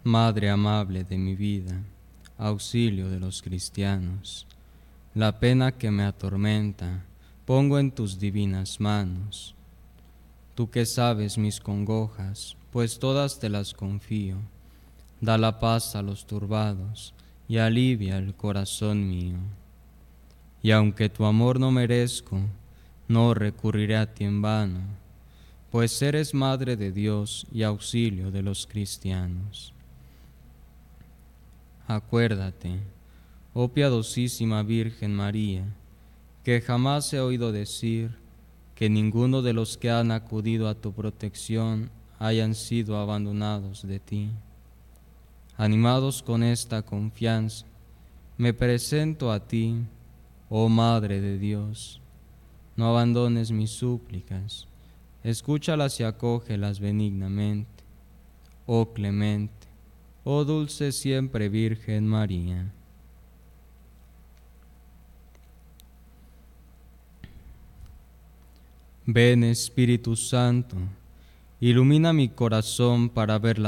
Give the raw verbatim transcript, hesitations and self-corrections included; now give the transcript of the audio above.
Madre amable de mi vida, auxilio de los cristianos, la pena que me atormenta pongo en tus divinas manos. Tú que sabes mis congojas, pues todas te las confío, da la paz a los turbados y alivia el corazón mío. Y aunque tu amor no merezco, no recurriré a ti en vano, pues eres Madre de Dios y auxilio de los cristianos. Acuérdate, oh piadosísima Virgen María, que jamás he oído decir que ninguno de los que han acudido a tu protección hayan sido abandonados de ti. Animados con esta confianza, me presento a ti, oh Madre de Dios. No abandones mis súplicas, escúchalas y acógelas benignamente. Oh clemente, oh dulce siempre Virgen María. Ven Espíritu Santo, ilumina mi corazón para ver la